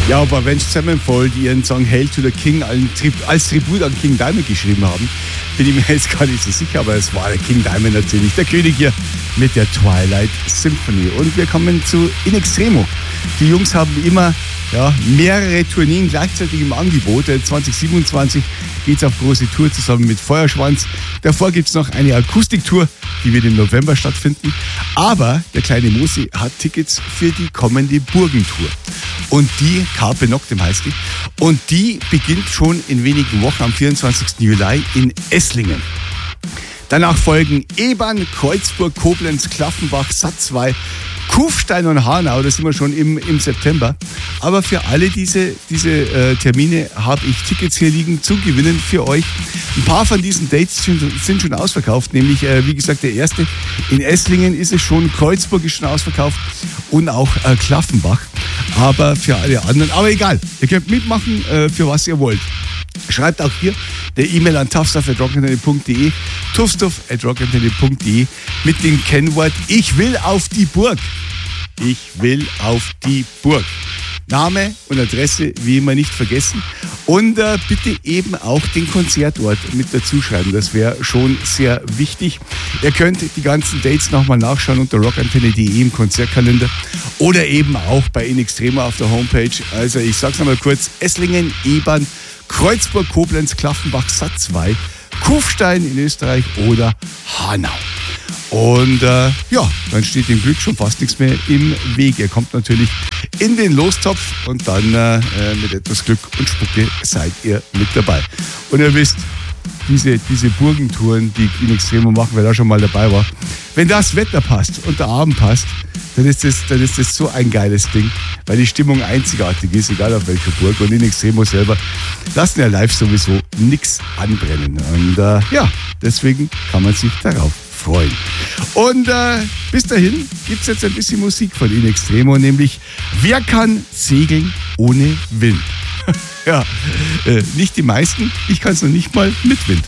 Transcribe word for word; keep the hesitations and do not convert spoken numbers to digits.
Ja, aber wenn Sevenfold ihren Song Hail to the King als Tribut an King Diamond geschrieben haben, bin ich mir jetzt gar nicht so sicher, aber es war der King Diamond natürlich, der König hier mit der Twilight Symphony. Und wir kommen zu In Extremo. Die Jungs haben immer ja, mehrere Tourneen gleichzeitig im Angebot. zwanzig siebenundzwanzig geht es auf große Tour zusammen mit Feuerschwanz. Davor gibt es noch eine Akustiktour, die wird im November stattfinden. Aber der kleine Mosi hat Tickets für die kommende Burgentour. Und die, Carpe Noctem heißt die, und die beginnt schon in wenigen Wochen am vierundzwanzigsten Juli in Esslingen. Danach folgen Ebern, Kreuzburg, Koblenz, Klaffenbach, Satzwey, Kufstein und Hanau, da sind wir schon im, im September. Aber für alle diese, diese äh, Termine habe ich Tickets hier liegen zu gewinnen für euch. Ein paar von diesen Dates sind, sind schon ausverkauft, nämlich, äh, wie gesagt, der erste in Esslingen ist es schon, Kreuzburg ist schon ausverkauft und auch äh, Klaffenbach. Aber für alle anderen, aber egal, ihr könnt mitmachen, äh, für was ihr wollt. Schreibt auch hier der E-Mail an tuffstuff at rockantenne punkt de, tuffstuff at rockantenne punkt de mit dem Kennwort Ich will auf die Burg. Ich will auf die Burg. Name und Adresse wie immer nicht vergessen. Und äh, bitte eben auch den Konzertort mit dazu schreiben. Das wäre schon sehr wichtig. Ihr könnt die ganzen Dates nochmal nachschauen unter rockantenne punkt de im Konzertkalender oder eben auch bei In Extremo auf der Homepage. Also ich sag's nochmal kurz. Esslingen, Ebern, Kreuzburg, Koblenz, Klaffenbach, Satzwey, Kufstein in Österreich oder Hanau. Und äh, ja, dann steht dem Glück schon fast nichts mehr im Weg. Ihr kommt natürlich in den Lostopf und dann äh, mit etwas Glück und Spucke seid ihr mit dabei. Und ihr wisst, diese, diese Burgentouren, die In Extremo machen, wer da schon mal dabei war, wenn das Wetter passt und der Abend passt, dann ist das, dann ist das so ein geiles Ding, weil die Stimmung einzigartig ist, egal auf welcher Burg. Und In Extremo selber lassen ja live sowieso nichts anbrennen. Und äh, ja, deswegen kann man sich darauf freuen. Und äh, bis dahin gibt es jetzt ein bisschen Musik von In Extremo, nämlich Wer kann segeln ohne Wind? Ja, äh, nicht die meisten, ich kann es noch nicht mal mit Wind.